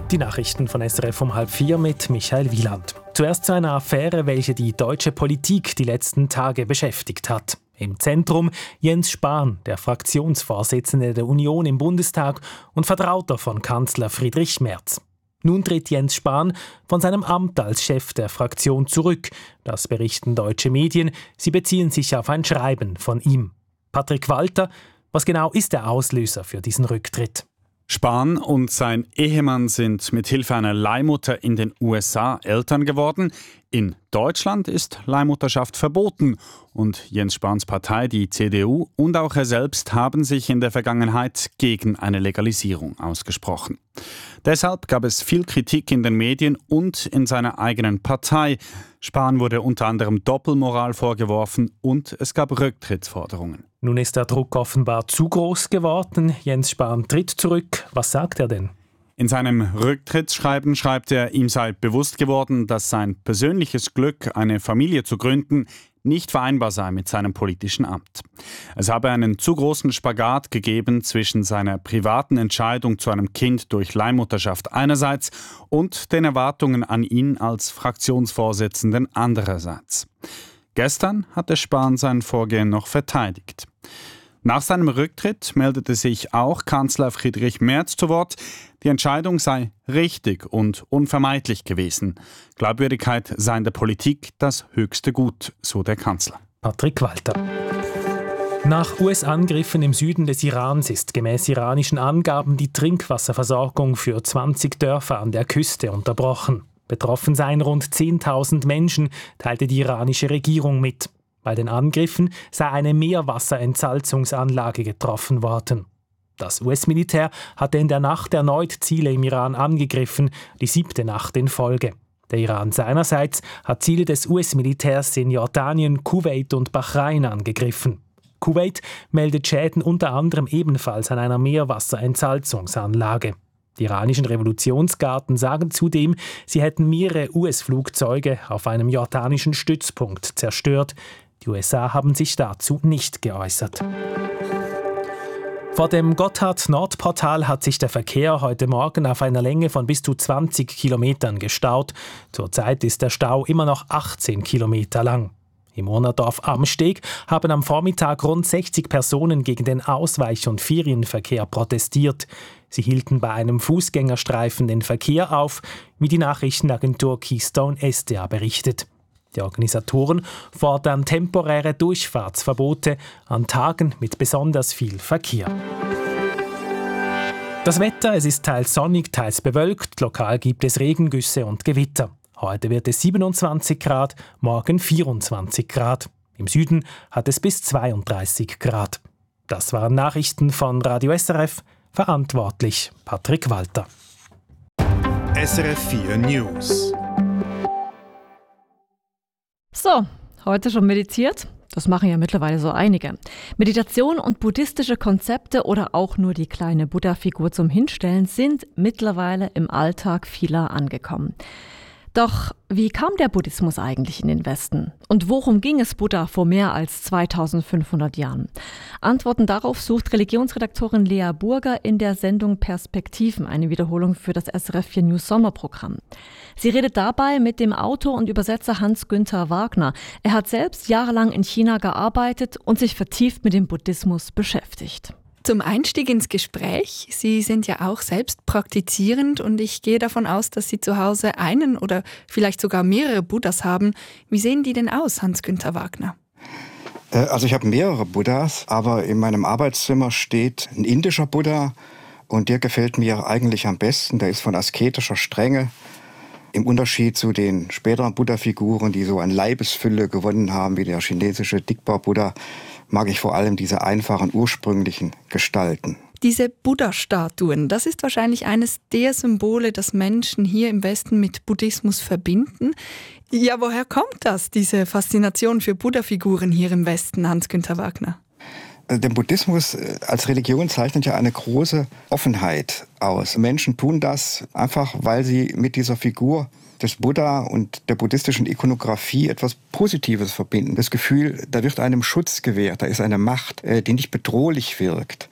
Die Nachrichten von SRF um 3:30 mit Michael Wieland. Zuerst zu einer Affäre, welche die deutsche Politik die letzten Tage beschäftigt hat. Im Zentrum Jens Spahn, der Fraktionsvorsitzende der Union im Bundestag und Vertrauter von Kanzler Friedrich Merz. Nun tritt Jens Spahn von seinem Amt als Chef der Fraktion zurück. Das berichten deutsche Medien. Sie beziehen sich auf ein Schreiben von ihm. Patrick Walter, was genau ist der Auslöser für diesen Rücktritt? Spahn und sein Ehemann sind mit Hilfe einer Leihmutter in den USA Eltern geworden. In Deutschland ist Leihmutterschaft verboten und Jens Spahns Partei, die CDU, und auch er selbst haben sich in der Vergangenheit gegen eine Legalisierung ausgesprochen. Deshalb gab es viel Kritik in den Medien und in seiner eigenen Partei. Spahn wurde unter anderem Doppelmoral vorgeworfen und es gab Rücktrittsforderungen. Nun ist der Druck offenbar zu groß geworden. Jens Spahn tritt zurück. Was sagt er denn? In seinem Rücktrittsschreiben schreibt er, ihm sei bewusst geworden, dass sein persönliches Glück, eine Familie zu gründen, nicht vereinbar sei mit seinem politischen Amt. Es habe einen zu großen Spagat gegeben zwischen seiner privaten Entscheidung zu einem Kind durch Leihmutterschaft einerseits und den Erwartungen an ihn als Fraktionsvorsitzenden andererseits. Gestern hatte Spahn sein Vorgehen noch verteidigt. Nach seinem Rücktritt meldete sich auch Kanzler Friedrich Merz zu Wort. Die Entscheidung sei richtig und unvermeidlich gewesen. Glaubwürdigkeit sei in der Politik das höchste Gut, so der Kanzler. Patrick Walter. Nach US-Angriffen im Süden des Irans ist gemäß iranischen Angaben die Trinkwasserversorgung für 20 Dörfer an der Küste unterbrochen. Betroffen seien rund 10.000 Menschen, teilte die iranische Regierung mit. Bei den Angriffen sei eine Meerwasserentsalzungsanlage getroffen worden. Das US-Militär hatte in der Nacht erneut Ziele im Iran angegriffen, die 7. Nacht in Folge. Der Iran seinerseits hat Ziele des US-Militärs in Jordanien, Kuwait und Bahrain angegriffen. Kuwait meldet Schäden unter anderem ebenfalls an einer Meerwasserentsalzungsanlage. Die iranischen Revolutionsgarden sagen zudem, sie hätten mehrere US-Flugzeuge auf einem jordanischen Stützpunkt zerstört. Die USA haben sich dazu nicht geäußert. Vor dem Gotthard-Nordportal hat sich der Verkehr heute Morgen auf einer Länge von bis zu 20 Kilometern gestaut. Zurzeit ist der Stau immer noch 18 Kilometer lang. Im Urnerdorf am Steg haben am Vormittag rund 60 Personen gegen den Ausweich- und Ferienverkehr protestiert. Sie hielten bei einem Fußgängerstreifen den Verkehr auf, wie die Nachrichtenagentur Keystone SDA berichtet. Die Organisatoren fordern temporäre Durchfahrtsverbote an Tagen mit besonders viel Verkehr. Das Wetter, es ist teils sonnig, teils bewölkt. Lokal gibt es Regengüsse und Gewitter. Heute wird es 27 Grad, morgen 24 Grad. Im Süden hat es bis 32 Grad. Das waren Nachrichten von Radio SRF. Verantwortlich Patrick Walter. SRF 4 News. So, heute schon meditiert? Das machen ja mittlerweile so einige. Meditation und buddhistische Konzepte oder auch nur die kleine Buddha-Figur zum Hinstellen sind mittlerweile im Alltag vieler angekommen. Doch wie kam der Buddhismus eigentlich in den Westen? Und worum ging es Buddha vor mehr als 2500 Jahren? Antworten darauf sucht Religionsredaktorin Lea Burger in der Sendung Perspektiven, eine Wiederholung für das SRF 4 News Sommerprogramm. Sie redet dabei mit dem Autor und Übersetzer Hans-Günther Wagner. Er hat selbst jahrelang in China gearbeitet und sich vertieft mit dem Buddhismus beschäftigt. Zum Einstieg ins Gespräch. Sie sind ja auch selbst praktizierend und ich gehe davon aus, dass Sie zu Hause einen oder vielleicht sogar mehrere Buddhas haben. Wie sehen die denn aus, Hans-Günther Wagner? Also ich habe mehrere Buddhas, aber in meinem Arbeitszimmer steht ein indischer Buddha und der gefällt mir eigentlich am besten. Der ist von asketischer Strenge. Im Unterschied zu den späteren Buddha-Figuren, die so an Leibesfülle gewonnen haben, wie der chinesische Dickbau-Buddha, mag ich vor allem diese einfachen, ursprünglichen Gestalten. Diese Buddha-Statuen, das ist wahrscheinlich eines der Symbole, das Menschen hier im Westen mit Buddhismus verbinden. Ja, woher kommt das, diese Faszination für Buddha-Figuren hier im Westen, Hans-Günther Wagner? Der Buddhismus als Religion zeichnet ja eine große Offenheit aus. Menschen tun das einfach, weil sie mit dieser Figur des Buddha und der buddhistischen Ikonografie etwas Positives verbinden. Das Gefühl, da wird einem Schutz gewährt, da ist eine Macht, die nicht bedrohlich wirkt.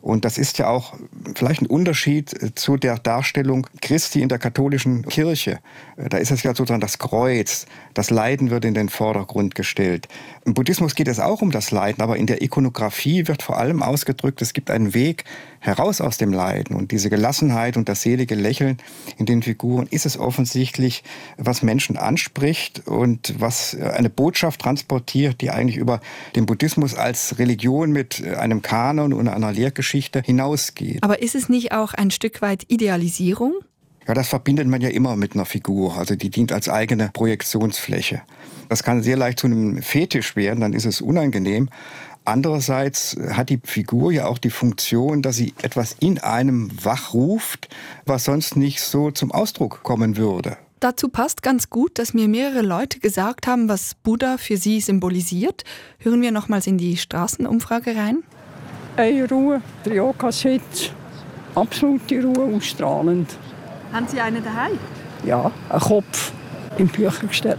Und das ist ja auch vielleicht ein Unterschied zu der Darstellung Christi in der katholischen Kirche. Da ist es ja sozusagen das Kreuz, das Leiden wird in den Vordergrund gestellt. Im Buddhismus geht es auch um das Leiden, aber in der Ikonografie wird vor allem ausgedrückt, es gibt einen Weg heraus aus dem Leiden. Und diese Gelassenheit und das selige Lächeln in den Figuren ist es offensichtlich, was Menschen anspricht und was eine Botschaft transportiert, die eigentlich über den Buddhismus als Religion mit einem Kanon und einer Lehrgeschichte hinausgeht. Aber ist es nicht auch ein Stück weit Idealisierung? Ja, das verbindet man ja immer mit einer Figur. Also die dient als eigene Projektionsfläche. Das kann sehr leicht zu einem Fetisch werden, dann ist es unangenehm. Andererseits hat die Figur ja auch die Funktion, dass sie etwas in einem wachruft, was sonst nicht so zum Ausdruck kommen würde. Dazu passt ganz gut, dass mir mehrere Leute gesagt haben, was Buddha für sie symbolisiert. Hören wir nochmals in die Straßenumfrage rein. Eine Ruhe, der Yoga-Sitz, absolute Ruhe, ausstrahlend. Haben Sie einen daheim? Ja, ein Kopf im Büchergestell.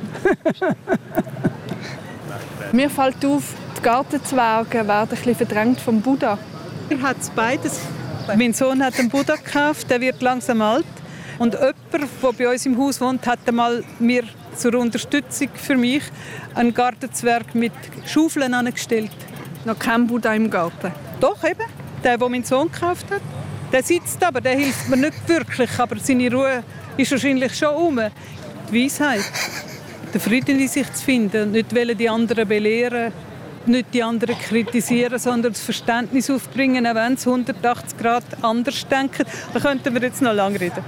Mir fällt auf, die Gartenzwerge werden ein bisschen verdrängt vom Buddha. Er hat beides. Mein Sohn hat einen Buddha gekauft, der wird langsam alt. Und jemand, der bei uns im Haus wohnt, hat einmal mir zur Unterstützung für mich einen Gartenzwerg mit Schaufeln angestellt. Noch kein Buddha im Garten? Doch, eben. Der den mein Sohn gekauft hat. Der sitzt aber, der hilft mir nicht wirklich. Aber seine Ruhe ist wahrscheinlich schon um. Die Weisheit, den Frieden in sich zu finden. Nicht die anderen belehren, nicht die anderen kritisieren, sondern das Verständnis aufbringen, auch wenn sie 180 Grad anders denken. Da könnten wir jetzt noch lange reden.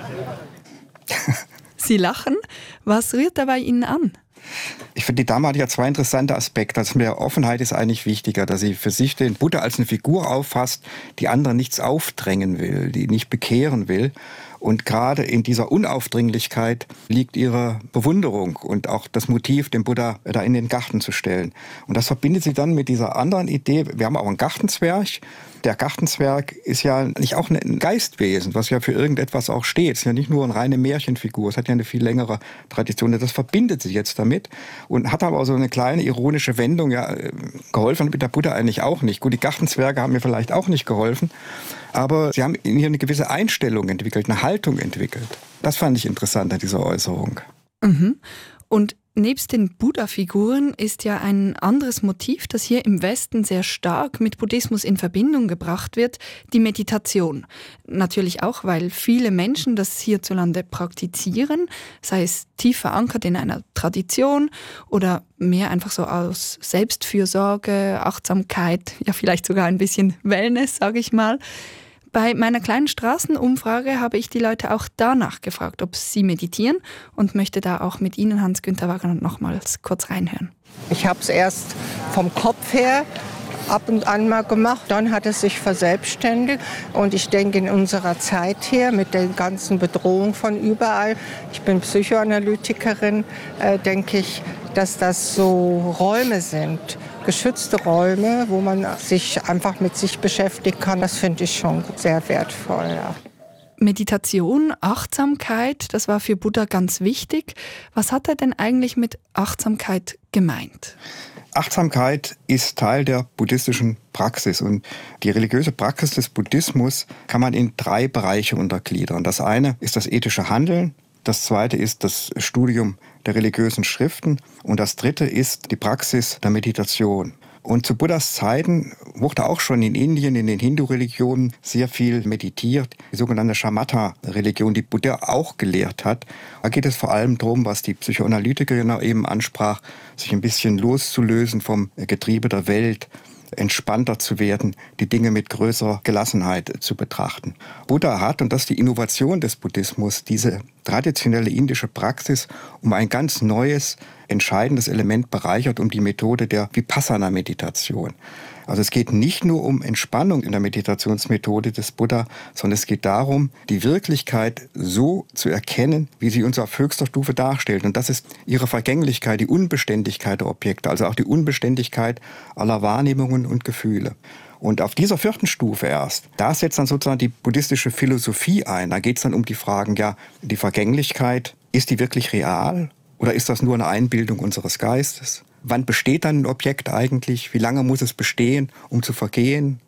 Sie lachen. Was rührt dabei Ihnen an? Ich finde, die Dame hat ja zwei interessante Aspekte. Also mehr Offenheit ist eigentlich wichtiger, dass sie für sich den Buddha als eine Figur auffasst, die anderen nichts aufdrängen will, die nicht bekehren will. Und gerade in dieser Unaufdringlichkeit liegt ihre Bewunderung und auch das Motiv, den Buddha da in den Garten zu stellen. Und das verbindet sie dann mit dieser anderen Idee. Wir haben auch einen Gartenzwerg. Der Gartenzwerg ist ja nicht auch ein Geistwesen, was ja für irgendetwas auch steht. Es ist ja nicht nur eine reine Märchenfigur. Es hat ja eine viel längere Tradition. Das verbindet sie jetzt damit und hat aber auch so eine kleine ironische Wendung. Ja, geholfen hat mit der Buddha eigentlich auch nicht. Gut, die Gartenzwerge haben mir vielleicht auch nicht geholfen. Aber sie haben in ihr eine gewisse Einstellung entwickelt, eine Haltung entwickelt. Das fand ich interessant an dieser Äußerung. Mhm. Und nebst den Buddha-Figuren ist ja ein anderes Motiv, das hier im Westen sehr stark mit Buddhismus in Verbindung gebracht wird, die Meditation. Natürlich auch, weil viele Menschen das hierzulande praktizieren, sei es tief verankert in einer Tradition oder mehr einfach so aus Selbstfürsorge, Achtsamkeit, ja vielleicht sogar ein bisschen Wellness, sage ich mal. Bei meiner kleinen Straßenumfrage habe ich die Leute auch danach gefragt, ob sie meditieren und möchte da auch mit Ihnen, Hans-Günther Wagner, nochmals kurz reinhören. Ich habe es erst vom Kopf her ab und an mal gemacht, dann hat es sich verselbstständigt und ich denke in unserer Zeit hier mit der ganzen Bedrohung von überall, ich bin Psychoanalytikerin, denke ich, dass das so Räume sind, geschützte Räume, wo man sich einfach mit sich beschäftigen kann. Das finde ich schon sehr wertvoll. Ja. Meditation, Achtsamkeit, das war für Buddha ganz wichtig. Was hat er denn eigentlich mit Achtsamkeit gemeint? Achtsamkeit ist Teil der buddhistischen Praxis und die religiöse Praxis des Buddhismus kann man in 3 Bereiche untergliedern. Das eine ist das ethische Handeln, das zweite ist das Studium der religiösen Schriften und das dritte ist die Praxis der Meditation. Und zu Buddhas Zeiten wurde auch schon in Indien, in den Hindu-Religionen sehr viel meditiert. Die sogenannte Shamatha-Religion, die Buddha auch gelehrt hat. Da geht es vor allem darum, was die Psychoanalytikerin eben ansprach, sich ein bisschen loszulösen vom Getriebe der Welt, entspannter zu werden, die Dinge mit größerer Gelassenheit zu betrachten. Buddha hat, und das ist die Innovation des Buddhismus, diese traditionelle indische Praxis um ein ganz neues, entscheidendes Element bereichert, um die Methode der Vipassana-Meditation. Also es geht nicht nur um Entspannung in der Meditationsmethode des Buddha, sondern es geht darum, die Wirklichkeit so zu erkennen, wie sie uns auf höchster Stufe darstellt. Und das ist ihre Vergänglichkeit, die Unbeständigkeit der Objekte, also auch die Unbeständigkeit aller Wahrnehmungen und Gefühle. Und auf dieser 4. Stufe erst, da setzt dann sozusagen die buddhistische Philosophie ein. Da geht es dann um die Fragen, ja, die Vergänglichkeit, ist die wirklich real oder ist das nur eine Einbildung unseres Geistes? Wann besteht dann ein Objekt eigentlich? Wie lange muss es bestehen, um zu vergehen?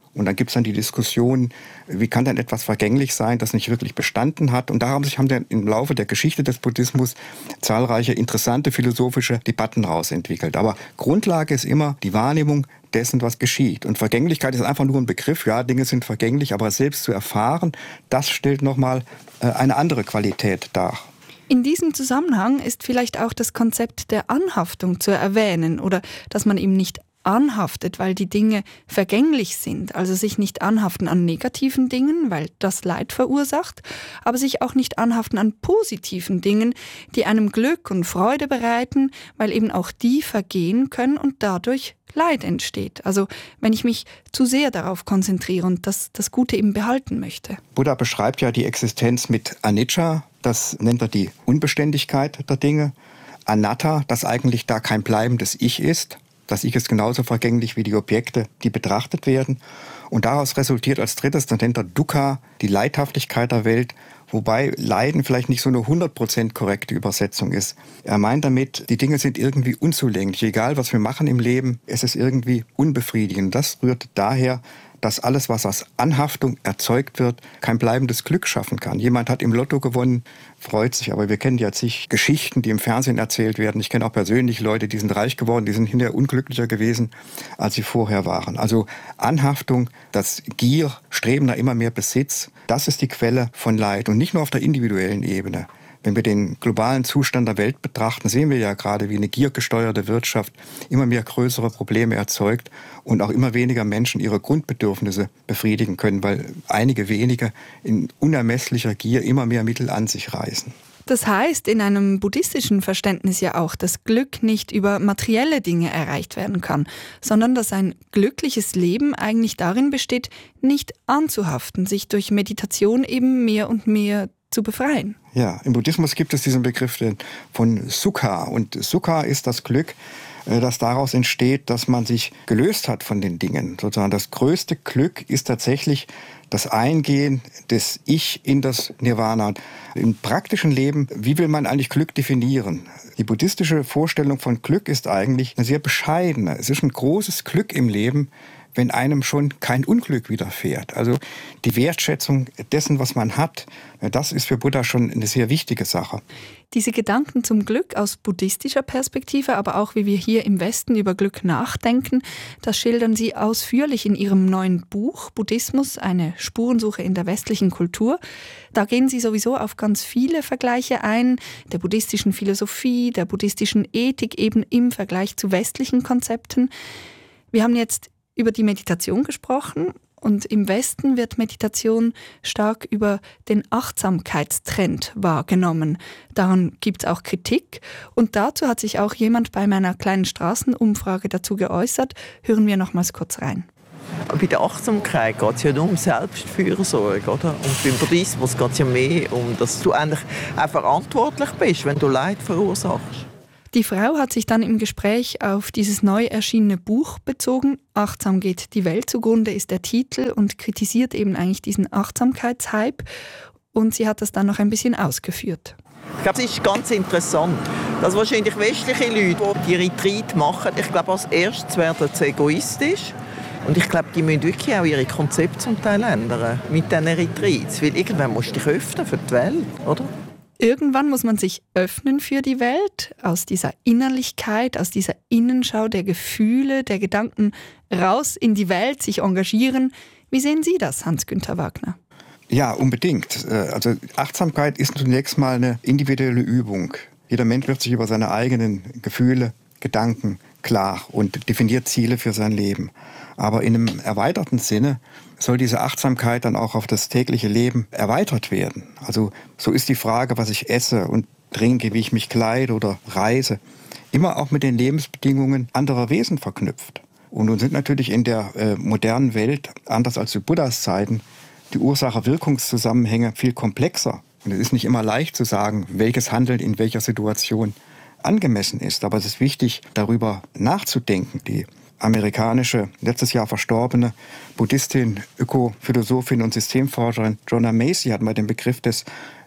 Und dann gibt es dann die Diskussion, wie kann denn etwas vergänglich sein, das nicht wirklich bestanden hat. Und da haben dann im Laufe der Geschichte des Buddhismus zahlreiche interessante philosophische Debatten rausentwickelt. Aber Grundlage ist immer die Wahrnehmung dessen, was geschieht. Und Vergänglichkeit ist einfach nur ein Begriff. Ja, Dinge sind vergänglich, aber selbst zu erfahren, das stellt nochmal eine andere Qualität dar. In diesem Zusammenhang ist vielleicht auch das Konzept der Anhaftung zu erwähnen oder dass man eben nicht anhaftet, weil die Dinge vergänglich sind, also sich nicht anhaften an negativen Dingen, weil das Leid verursacht, aber sich auch nicht anhaften an positiven Dingen, die einem Glück und Freude bereiten, weil eben auch die vergehen können und dadurch Leid entsteht. Also wenn ich mich zu sehr darauf konzentriere und das Gute eben behalten möchte. Buddha beschreibt ja die Existenz mit Anicca, das nennt er die Unbeständigkeit der Dinge. Anatta, dass eigentlich da kein bleibendes Ich ist. Das Ich ist genauso vergänglich wie die Objekte, die betrachtet werden. Und daraus resultiert als drittes, dann nennt er Dukkha, die Leidhaftigkeit der Welt, wobei Leiden vielleicht nicht so eine 100% korrekte Übersetzung ist. Er meint damit, die Dinge sind irgendwie unzulänglich. Egal, was wir machen im Leben, es ist irgendwie unbefriedigend. Das rührt daher, dass alles, was aus Anhaftung erzeugt wird, kein bleibendes Glück schaffen kann. Jemand hat im Lotto gewonnen, freut sich, aber wir kennen ja zig Geschichten, die im Fernsehen erzählt werden. Ich kenne auch persönlich Leute, die sind reich geworden, die sind hinterher unglücklicher gewesen, als sie vorher waren. Also Anhaftung, das Gier, Streben nach immer mehr Besitz, das ist die Quelle von Leid und nicht nur auf der individuellen Ebene. Wenn wir den globalen Zustand der Welt betrachten, sehen wir ja gerade, wie eine giergesteuerte Wirtschaft immer mehr größere Probleme erzeugt und auch immer weniger Menschen ihre Grundbedürfnisse befriedigen können, weil einige wenige in unermesslicher Gier immer mehr Mittel an sich reißen. Das heißt in einem buddhistischen Verständnis ja auch, dass Glück nicht über materielle Dinge erreicht werden kann, sondern dass ein glückliches Leben eigentlich darin besteht, nicht anzuhaften, sich durch Meditation eben mehr und mehr zu befreien. Ja, im Buddhismus gibt es diesen Begriff von Sukha. Und Sukha ist das Glück, das daraus entsteht, dass man sich gelöst hat von den Dingen. Sozusagen das größte Glück ist tatsächlich das Eingehen des Ich in das Nirvana. Im praktischen Leben, wie will man eigentlich Glück definieren? Die buddhistische Vorstellung von Glück ist eigentlich eine sehr bescheidene. Es ist ein großes Glück im Leben, wenn einem schon kein Unglück widerfährt. Also die Wertschätzung dessen, was man hat, das ist für Buddha schon eine sehr wichtige Sache. Diese Gedanken zum Glück aus buddhistischer Perspektive, aber auch wie wir hier im Westen über Glück nachdenken, das schildern Sie ausführlich in Ihrem neuen Buch Buddhismus, eine Spurensuche in der westlichen Kultur. Da gehen Sie sowieso auf ganz viele Vergleiche ein, der buddhistischen Philosophie, der buddhistischen Ethik eben im Vergleich zu westlichen Konzepten. Wir haben jetzt über die Meditation gesprochen und im Westen wird Meditation stark über den Achtsamkeitstrend wahrgenommen. Daran gibt es auch Kritik und dazu hat sich auch jemand bei meiner kleinen Straßenumfrage dazu geäußert. Hören wir nochmals kurz rein. Bei der Achtsamkeit geht es ja nur um Selbstfürsorge, oder? Und beim Buddhismus geht es ja mehr um, dass du eigentlich auch verantwortlich bist, wenn du Leid verursachst. Die Frau hat sich dann im Gespräch auf dieses neu erschienene Buch bezogen. Achtsam geht die Welt zugrunde ist der Titel und kritisiert eben eigentlich diesen Achtsamkeitshype. Und sie hat das dann noch ein bisschen ausgeführt. Ich glaube, es ist ganz interessant, dass wahrscheinlich westliche Leute, die Retreat machen, ich glaube, als erstes werden sie egoistisch. Und ich glaube, die müssen wirklich auch ihre Konzepte zum Teil ändern mit diesen Retreats. Weil irgendwann musst du dich öffnen für die Welt, oder? Irgendwann muss man sich öffnen für die Welt, aus dieser Innerlichkeit, aus dieser Innenschau der Gefühle, der Gedanken raus in die Welt, sich engagieren. Wie sehen Sie das, Hans-Günther Wagner? Ja, unbedingt. Also Achtsamkeit ist zunächst mal eine individuelle Übung. Jeder Mensch wird sich über seine eigenen Gefühle, Gedanken klar und definiert Ziele für sein Leben. Aber in einem erweiterten Sinne soll diese Achtsamkeit dann auch auf das tägliche Leben erweitert werden. Also so ist die Frage, was ich esse und trinke, wie ich mich kleide oder reise, immer auch mit den Lebensbedingungen anderer Wesen verknüpft. Und nun sind natürlich in der modernen Welt, anders als zu Buddhas Zeiten, die Ursache-Wirkungszusammenhänge viel komplexer. Und es ist nicht immer leicht zu sagen, welches Handeln in welcher Situation angemessen ist. Aber es ist wichtig, darüber nachzudenken. Die amerikanische, letztes Jahr verstorbene Buddhistin, Ökophilosophin und Systemforscherin Joanna Macy hat mal den Begriff des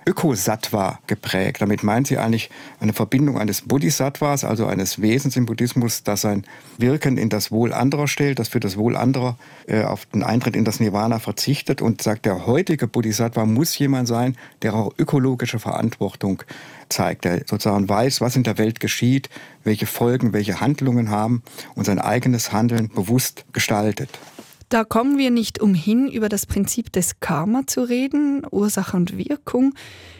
Ökosattva geprägt. Damit meint sie eigentlich eine Verbindung eines Bodhisattvas, also eines Wesens im Buddhismus, das sein Wirken in das Wohl anderer stellt, das für das Wohl anderer auf den Eintritt in das Nirvana verzichtet und sagt, der heutige Bodhisattva muss jemand sein, der auch ökologische Verantwortung zeigt, der sozusagen weiß, was in der Welt geschieht, welche Folgen, welche Handlungen haben und sein eigenes Handeln bewusst gestaltet. Da kommen wir nicht umhin, über das Prinzip des Karma zu reden, Ursache und Wirkung.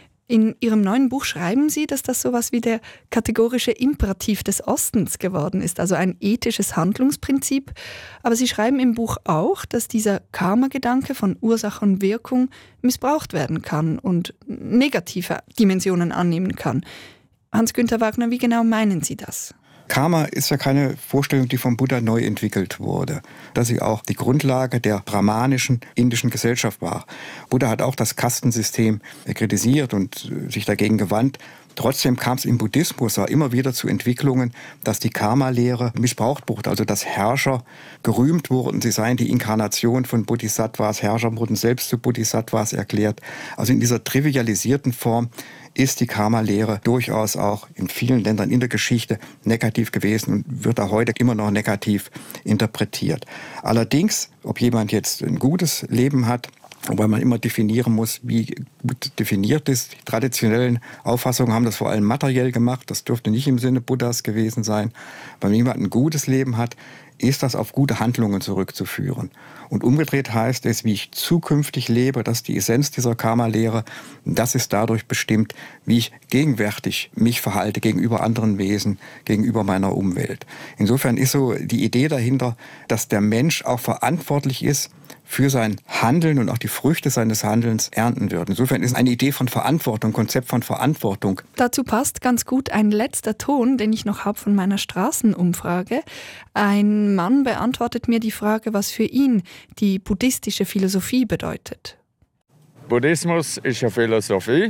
In Ihrem neuen Buch schreiben Sie, dass das sowas wie der kategorische Imperativ des Ostens geworden ist, also ein ethisches Handlungsprinzip. Aber Sie schreiben im Buch auch, dass dieser Karma-Gedanke von Ursache und Wirkung missbraucht werden kann und negative Dimensionen annehmen kann. Hans-Günther Wagner, wie genau meinen Sie das? Karma ist ja keine Vorstellung, die vom Buddha neu entwickelt wurde. Dass sie auch die Grundlage der brahmanischen indischen Gesellschaft war. Buddha hat auch das Kastensystem kritisiert und sich dagegen gewandt. Trotzdem kam es im Buddhismus auch immer wieder zu Entwicklungen, dass die Karma-Lehre missbraucht wurde, also dass Herrscher gerühmt wurden, sie seien die Inkarnation von Bodhisattvas, Herrscher wurden selbst zu Bodhisattvas erklärt. Also in dieser trivialisierten Form ist die Karma-Lehre durchaus auch in vielen Ländern in der Geschichte negativ gewesen und wird auch heute immer noch negativ interpretiert. Allerdings, ob jemand jetzt ein gutes Leben hat, wobei man immer definieren muss, wie gut definiert ist. Die traditionellen Auffassungen haben das vor allem materiell gemacht. Das dürfte nicht im Sinne Buddhas gewesen sein. Wenn jemand ein gutes Leben hat, ist das auf gute Handlungen zurückzuführen. Und umgedreht heißt es, wie ich zukünftig lebe, das ist die Essenz dieser Karma-Lehre. Das ist dadurch bestimmt, wie ich gegenwärtig mich verhalte gegenüber anderen Wesen, gegenüber meiner Umwelt. Insofern ist so die Idee dahinter, dass der Mensch auch verantwortlich ist für sein Handeln und auch die Früchte seines Handelns ernten wird. Insofern ist eine Idee von Verantwortung, Konzept von Verantwortung. Dazu passt ganz gut ein letzter Ton, den ich noch habe von meiner Straßenumfrage. Ein Mann beantwortet mir die Frage, was für ihn die buddhistische Philosophie bedeutet. Buddhismus ist eine Philosophie,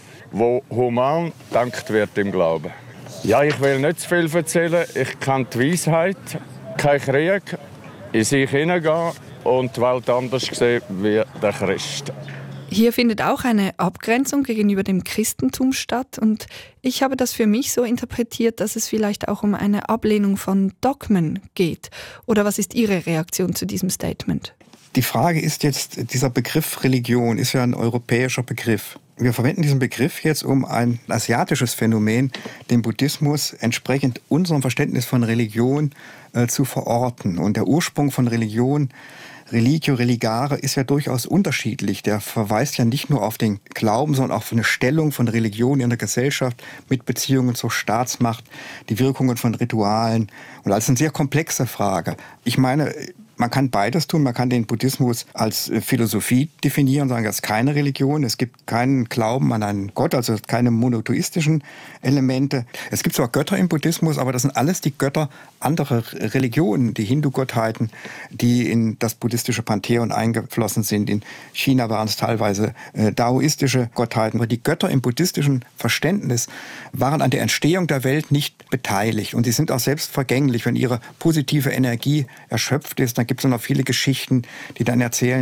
wo human gedankt wird im Glauben. Ja, ich will nicht zu viel erzählen. Ich kenne die Weisheit, kein Krieg, in sich hineingehen und die Welt anders sehen wie der Christ. Hier findet auch eine Abgrenzung gegenüber dem Christentum statt und ich habe das für mich so interpretiert, dass es vielleicht auch um eine Ablehnung von Dogmen geht. Oder was ist Ihre Reaktion zu diesem Statement? Die Frage ist jetzt, dieser Begriff Religion ist ja ein europäischer Begriff. Wir verwenden diesen Begriff jetzt, um ein asiatisches Phänomen, den Buddhismus, entsprechend unserem Verständnis von Religion zu verorten. Und der Ursprung von Religion, Religio religare, ist ja durchaus unterschiedlich. Der verweist ja nicht nur auf den Glauben, sondern auch auf eine Stellung von Religion in der Gesellschaft mit Beziehungen zur Staatsmacht, die Wirkungen von Ritualen. Und das ist eine sehr komplexe Frage. Ich meine, man kann beides tun. Man kann den Buddhismus als Philosophie definieren, sagen, das ist keine Religion. Es gibt keinen Glauben an einen Gott, also keine monotheistischen Elemente. Es gibt zwar Götter im Buddhismus, aber das sind alles die Götter anderer Religionen, die Hindu-Gottheiten, die in das buddhistische Pantheon eingeflossen sind. In China waren es teilweise daoistische Gottheiten. Aber die Götter im buddhistischen Verständnis waren an der Entstehung der Welt nicht beteiligt. Und sie sind auch selbst vergänglich. Wenn ihre positive Energie erschöpft ist, dann gibt es noch viele Geschichten, die dann erzählen,